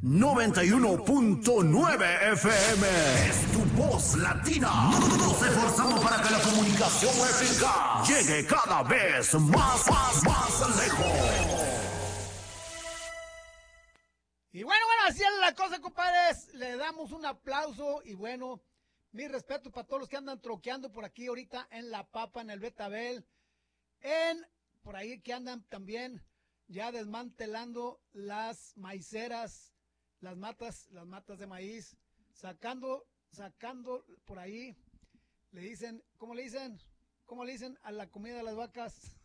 91.9 FM. Es tu voz latina. Nos esforzamos para que la comunicación eficaz llegue cada vez más lejos. Y bueno, así es la cosa, compadres. Le damos un aplauso y bueno, mi respeto para todos los que andan troqueando por aquí ahorita en La Papa, en el Betabel, por ahí que andan también ya desmantelando las maiceras, las matas de maíz, sacando por ahí, le dicen, ¿cómo le dicen a la comida de las vacas?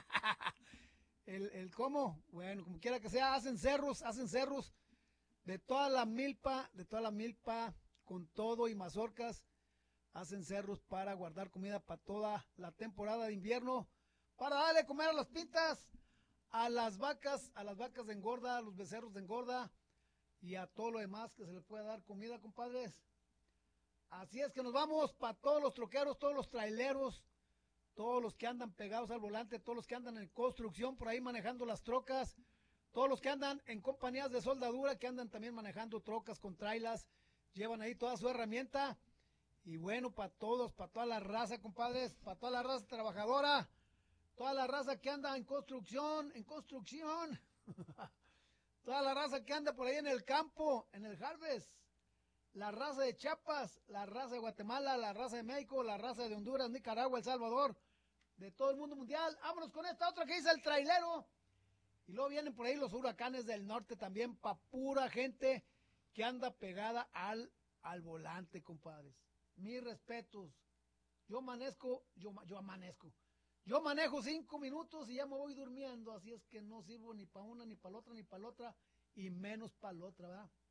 el cómo, bueno, como quiera que sea, hacen cerros de toda la milpa, con todo y mazorcas, hacen cerros para guardar comida para toda la temporada de invierno, para darle comer a las pintas, a las vacas de engorda, a los becerros de engorda y a todo lo demás que se les pueda dar comida, compadres. Así es que nos vamos para todos los troqueros, todos los traileros, todos los que andan pegados al volante, todos los que andan en construcción por ahí manejando las trocas, todos los que andan en compañías de soldadura, que andan también manejando trocas con trailas, llevan ahí toda su herramienta. Y bueno, para todos, para toda la raza, compadres, para toda la raza trabajadora, toda la raza que anda en construcción, toda la raza que anda por ahí en el campo, en el harvest, la raza de Chiapas, la raza de Guatemala, la raza de México, la raza de Honduras, Nicaragua, El Salvador, de todo el mundo mundial. Vámonos con esta otra que dice el trailero. Y luego vienen por ahí los huracanes del norte también, pa' pura gente que anda pegada al volante, compadres. Mis respetos. Yo manejo 5 minutos y ya me voy durmiendo, así es que no sirvo ni para una, ni para la otra, ni para la otra, y menos para la otra, ¿verdad?